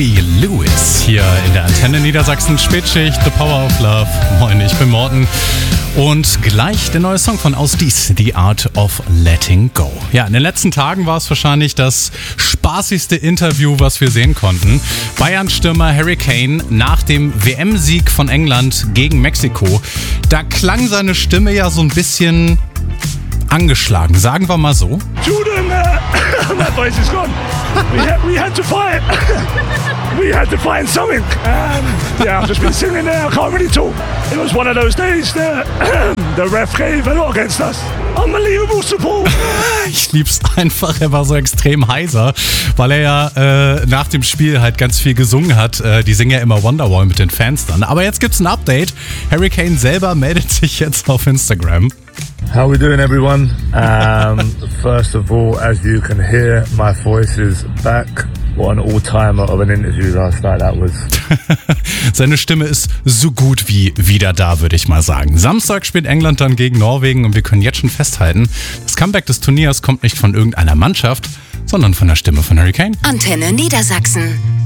Huey Lewis hier in der Antenne Niedersachsen Spätschicht, The Power of Love. Moin, ich bin Morten. Und gleich der neue Song von Aus Dies, The Art of Letting Go. Ja, in den letzten Tagen war es wahrscheinlich das spaßigste Interview, was wir sehen konnten. Bayern-Stürmer Harry Kane nach dem WM-Sieg von England gegen Mexiko. Da klang seine Stimme ja so ein bisschen angeschlagen, sagen wir mal so. Jordan, my voice is gone. We had to fight. We had to find something. Yeah, I've just been singing there. I can't really talk. It was one of those days. The ref gave a lot against us. Unbelievable support. Ich lieb's einfach. Er war so extrem heiser, weil er ja nach dem Spiel halt ganz viel gesungen hat. Die singen ja immer Wonderwall mit den Fans dann. Aber jetzt gibt's ein Update. Harry Kane selber meldet sich jetzt auf Instagram. How we doing, everyone? First of all, as you can hear, my voice is back. What an all-timer of an interview last night that was. Seine Stimme ist so gut wie wieder da, würde ich mal sagen. Samstag spielt England dann gegen Norwegen und wir können jetzt schon festhalten, das Comeback des Turniers kommt nicht von irgendeiner Mannschaft, sondern von der Stimme von Harry Kane. Antenne Niedersachsen.